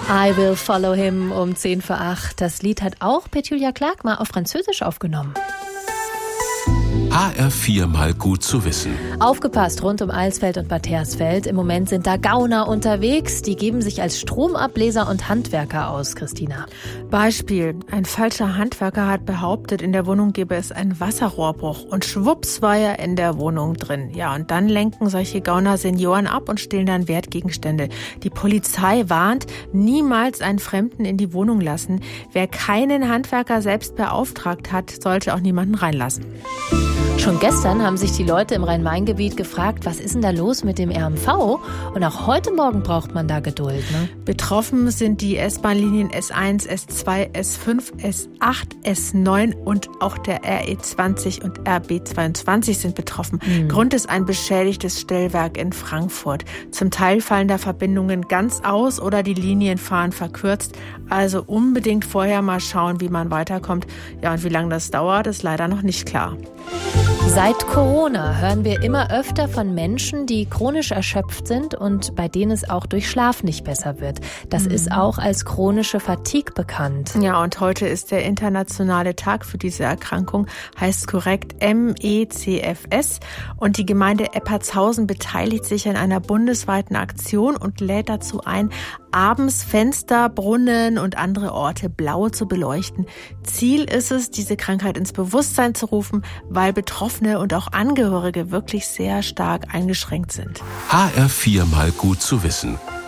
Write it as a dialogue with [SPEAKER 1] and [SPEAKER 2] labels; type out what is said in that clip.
[SPEAKER 1] I Will Follow Him um 7:10. Das Lied hat auch Petjulia Clark mal auf Französisch aufgenommen.
[SPEAKER 2] HR4 mal gut zu wissen.
[SPEAKER 1] Aufgepasst rund um Alsfeld und Bad Hersfeld. Im Moment sind da Gauner unterwegs. Die geben sich als Stromableser und Handwerker aus, Christina.
[SPEAKER 3] Beispiel. Ein falscher Handwerker hat behauptet, in der Wohnung gäbe es einen Wasserrohrbruch. Und schwupps war er in der Wohnung drin. Ja, und dann lenken solche Gauner Senioren ab und stehlen dann Wertgegenstände. Die Polizei warnt, niemals einen Fremden in die Wohnung lassen. Wer keinen Handwerker selbst beauftragt hat, sollte auch niemanden reinlassen.
[SPEAKER 1] Schon gestern haben sich die Leute im Rhein-Main-Gebiet gefragt, was ist denn da los mit dem RMV? Und auch heute Morgen braucht man da Geduld, ne?
[SPEAKER 3] Betroffen sind die S-Bahn-Linien S1, S2, S5, S8, S9 und auch der RE20 und RB22 sind betroffen. Grund ist ein beschädigtes Stellwerk in Frankfurt. Zum Teil fallen da Verbindungen ganz aus oder die Linien fahren verkürzt. Also unbedingt vorher mal schauen, wie man weiterkommt. Ja, und wie lange das dauert, ist leider noch nicht klar.
[SPEAKER 1] Seit Corona hören wir immer öfter von Menschen, die chronisch erschöpft sind und bei denen es auch durch Schlaf nicht besser wird. Das ist auch als chronische Fatigue bekannt.
[SPEAKER 3] Ja, und heute ist der internationale Tag für diese Erkrankung, heißt korrekt MECFS. Und die Gemeinde Eppertshausen beteiligt sich an einer bundesweiten Aktion und lädt dazu ein, abends Fenster, Brunnen und andere Orte blau zu beleuchten. Ziel ist es, diese Krankheit ins Bewusstsein zu rufen, weil Betroffene und auch Angehörige wirklich sehr stark eingeschränkt sind.
[SPEAKER 2] HR4 mal gut zu wissen.